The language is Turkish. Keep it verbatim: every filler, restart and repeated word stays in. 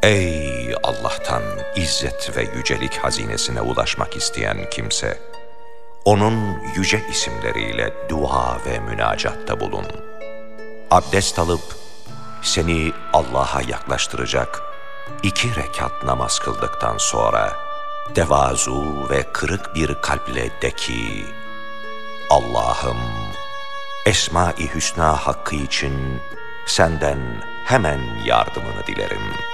Ey Allah'tan izzet ve yücelik hazinesine ulaşmak isteyen kimse, onun yüce isimleriyle dua ve münacatta bulun. Abdest alıp seni Allah'a yaklaştıracak iki rekat namaz kıldıktan sonra tevazu ve kırık bir kalple de ki, Allah'ım, Esma-i Hüsna hakkı için senden hemen yardımını dilerim.